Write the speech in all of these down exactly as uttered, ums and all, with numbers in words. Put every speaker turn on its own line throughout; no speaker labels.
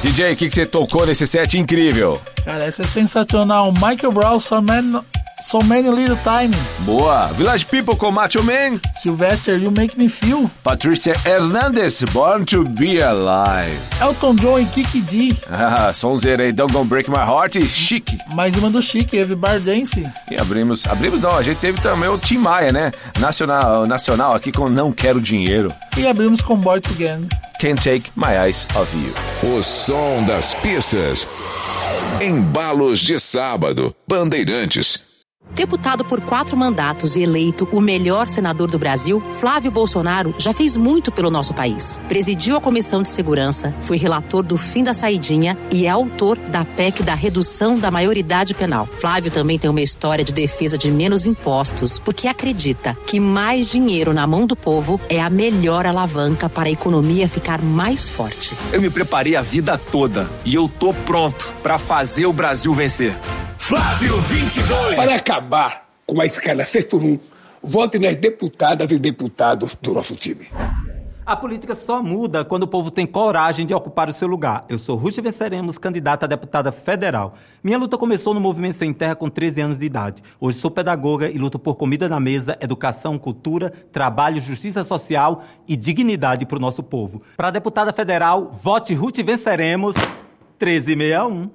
D J, o que, que você tocou nesse set incrível?
Cara, essa é sensacional. Michael Brown, So Many, so many Little Time.
Boa. Village People com Macho Man.
Sylvester, You Make Me Feel.
Patrícia Hernandez, Born to Be Alive.
Elton John e Kiki D.
Ah, sonzeira aí, Don't Gonna Break My Heart e Chique.
Mais uma do Chique, Everybody Dance.
E abrimos, abrimos não, a gente teve também o Tim Maia, né? Nacional, nacional aqui com Não Quero Dinheiro.
E abrimos com Boy to Again.
Can't Take My Eyes Off You.
O som das pistas. Embalos de sábado. Bandeirantes.
Deputado por quatro mandatos e eleito o melhor senador do Brasil, Flávio Bolsonaro já fez muito pelo nosso país. Presidiu a Comissão de Segurança, foi relator do fim da saidinha e é autor da P E C da redução da maioridade penal. Flávio também tem uma história de defesa de menos impostos, porque acredita que mais dinheiro na mão do povo é a melhor alavanca para a economia ficar mais forte.
Eu me preparei a vida toda e eu tô pronto para fazer o Brasil vencer.
Flávio vinte e dois.
Para acabar com a escala seis por um, vote nas deputadas e deputados do nosso time.
A política só muda quando o povo tem coragem de ocupar o seu lugar. Eu sou Ruth Venceremos, candidata a deputada federal. Minha luta começou no Movimento Sem Terra com treze anos de idade. Hoje sou pedagoga e luto por comida na mesa, educação, cultura, trabalho, justiça social e dignidade para o nosso povo. Para a deputada federal, vote Ruth Venceremos, treze sessenta e um.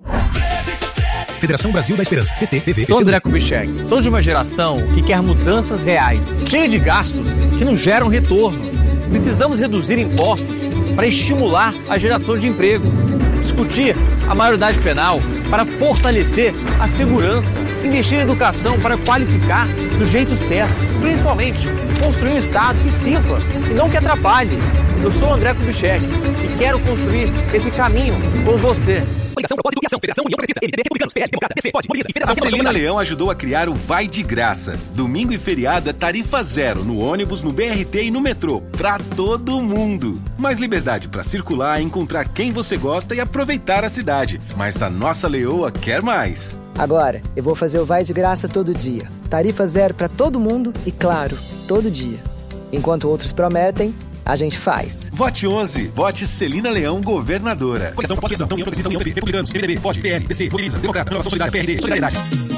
Federação Brasil da Esperança, P T, P V.
Sou André Kubitschek. Sou de uma geração que quer mudanças reais, cheia de gastos que não geram retorno. Precisamos reduzir impostos para estimular a geração de emprego. Discutir a maioridade penal para fortalecer a segurança. Investir em educação para qualificar do jeito certo. Principalmente, construir um Estado que sirva e não que atrapalhe. Eu sou André Kubitschek e quero construir esse caminho com você.
Coligação, propósito, filiação, Federação, União Progressista, M D B, Republicanos, P L, Democrata, D C, Pode, Mobiliza e Federação.
A Celina Leão ajudou a criar o Vai de Graça. Domingo e feriado é tarifa zero no ônibus, no B R T e no metrô. Pra todo mundo. Mais liberdade pra circular, encontrar quem você gosta e aproveitar a cidade. Mas a nossa Leoa quer mais.
Agora, eu vou fazer o Vai de Graça todo dia. Tarifa zero pra todo mundo e, claro, todo dia. Enquanto outros prometem, a gente faz.
Vote onze. Vote Celina Leão, governadora.
Coligação, propósito, União Progressista, União P P, Republicanos, M D B, Pode, P L, D C, Mobiliza, Democrata, Renovação Solidária, P R D, Solidariedade.